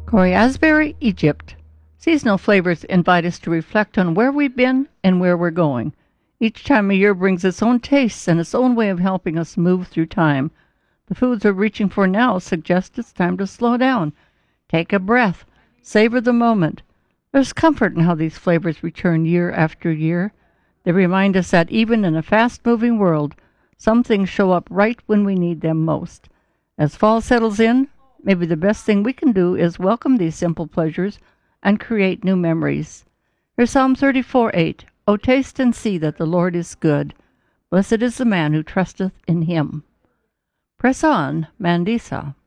Corey Asbury, Egypt. Seasonal flavors invite us to reflect on where we've been and where we're going. Each time of year brings its own tastes and its own way of helping us move through time. The foods we're reaching for now suggest it's time to slow down. Take a breath. Savor the moment. There's comfort in how these flavors return year after year. They remind us that even in a fast-moving world, some things show up right when we need them most. As fall settles in, maybe the best thing we can do is welcome these simple pleasures and create new memories. Here's Psalm 34:8. O taste and see that the Lord is good. Blessed is the man who trusteth in him. Press on, Mandisa.